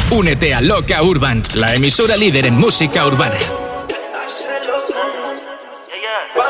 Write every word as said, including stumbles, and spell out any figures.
Únete a Loca Urban, la emisora líder en música urbana. Wow.